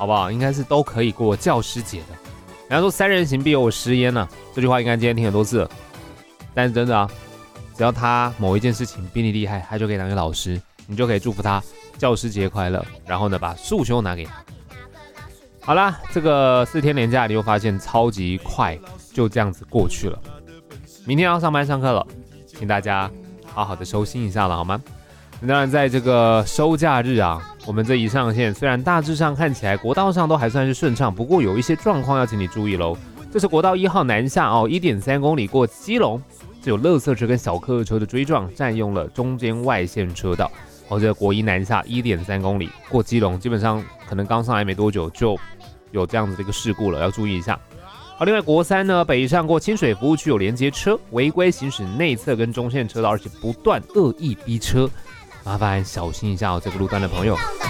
好不好？应该是都可以过教师节的。人家说3人行必有我师焉呢，这句话应该今天听很多次了。但是真的啊，只要他某一件事情比你厉害，他就可以当个老师，你就可以祝福他教师节快乐，然后呢把束修拿给他。好啦，这个4天连假你又发现超级快，就这样子过去了。明天要上班上课了，请大家好好的收心一下了好吗？当然，在这个收假日啊，我们这一上线，虽然大致上看起来国道上都还算是顺畅，不过有一些状况要请你注意喽。这是国道1号南下哦，1.3公里过基隆，是有垃圾车跟小客车的追撞，占用了中间外线车道。哦，这个国1南下1.3公里过基隆，基本上可能刚上来没多久就有这样子的一个事故了，要注意一下。好，另外国3呢，北上过清水服务区有连接车违规行驶内侧跟中线车道，而且不断恶意逼车。麻烦小心一下哦，这个路段的朋友。